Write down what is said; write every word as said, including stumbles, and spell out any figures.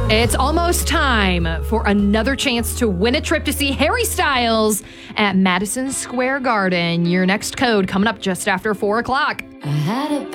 It's almost time for another chance to win a trip to see Harry Styles at Madison Square Garden. Your next code coming up just after four o'clock. I had a